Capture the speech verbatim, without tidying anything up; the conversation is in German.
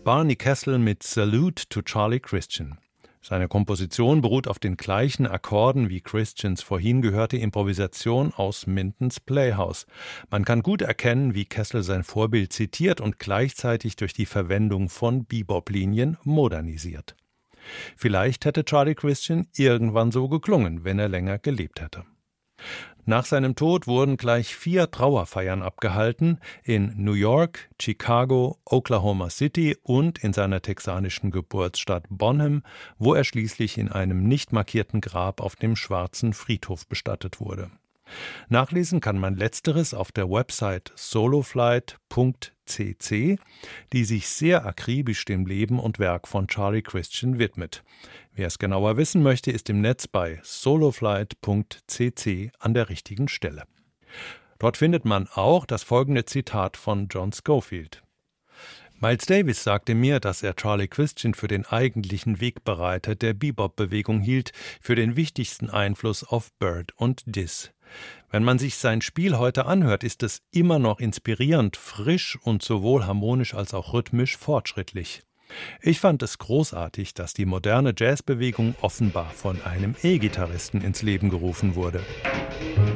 Barney Kessel mit Salute to Charlie Christian. Seine Komposition beruht auf den gleichen Akkorden wie Christians vorhin gehörte Improvisation aus Mintons Playhouse. Man kann gut erkennen, wie Kessel sein Vorbild zitiert und gleichzeitig durch die Verwendung von Bebop-Linien modernisiert. Vielleicht hätte Charlie Christian irgendwann so geklungen, wenn er länger gelebt hätte. Nach seinem Tod wurden gleich vier Trauerfeiern abgehalten in New York, Chicago, Oklahoma City und in seiner texanischen Geburtsstadt Bonham, wo er schließlich in einem nicht markierten Grab auf dem Schwarzen Friedhof bestattet wurde. Nachlesen kann man Letzteres auf der Website soloflight punkt c c, die sich sehr akribisch dem Leben und Werk von Charlie Christian widmet. Wer es genauer wissen möchte, ist im Netz bei soloflight punkt c c an der richtigen Stelle. Dort findet man auch das folgende Zitat von John Scofield. Miles Davis sagte mir, dass er Charlie Christian für den eigentlichen Wegbereiter der Bebop-Bewegung hielt, für den wichtigsten Einfluss auf Bird und Diss. Wenn man sich sein Spiel heute anhört, ist es immer noch inspirierend, frisch und sowohl harmonisch als auch rhythmisch fortschrittlich. Ich fand es großartig, dass die moderne Jazzbewegung offenbar von einem E-Gitarristen ins Leben gerufen wurde.